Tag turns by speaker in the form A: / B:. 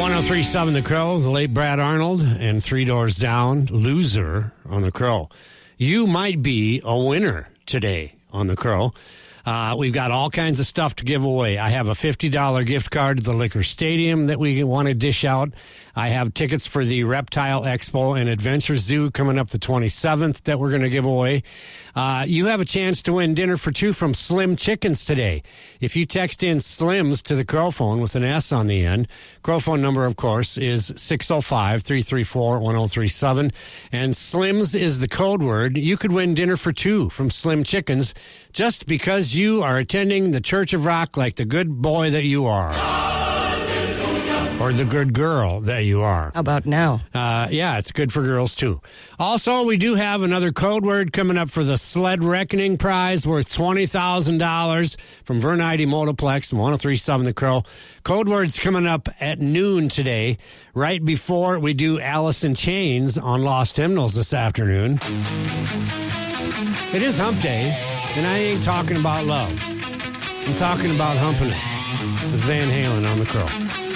A: 1037 The Crow, the late Brad Arnold, and Three Doors Down, Loser on The Crow. You might be a winner today on The Crow. We've got all kinds of stuff to give away. I have a $50 gift card to the Liquor Stadium that we want to dish out. I have tickets for the Reptile Expo and Adventure Zoo coming up the 27th that we're going to give away. You have a chance to win dinner for two from Slim Chickens today. If you text in Slims to the Crow phone with an S on the end, Crow phone number, of course, is 605-334-1037. And Slims is the code word. You could win dinner for two from Slim Chickens just because you are attending the Church of Rock like the good boy that you are. Or the good girl that you are.
B: How about now?
A: Yeah, it's good for girls, too. Also, we do have another code word coming up for the Sled Reckoning Prize worth $20,000 from Vernite Motoplex and 1037 The Crow. Code word's coming up at noon today, right before we do Alice in Chains on Lost Hymnals this afternoon. It is hump day, and I ain't talking about love. I'm talking about humping it with Van Halen on The Crow.